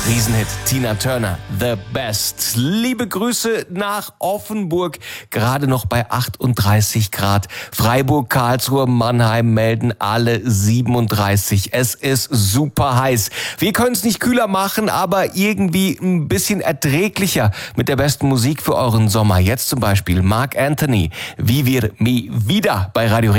Riesenhit, Tina Turner, The Best. Liebe Grüße nach Offenburg, gerade noch bei 38 Grad. Freiburg, Karlsruhe, Mannheim melden alle 37. Es ist super heiß. Wir können es nicht kühler machen, aber irgendwie ein bisschen erträglicher mit der besten Musik für euren Sommer. Jetzt zum Beispiel Marc Anthony, Wie wir mi wieder bei Radio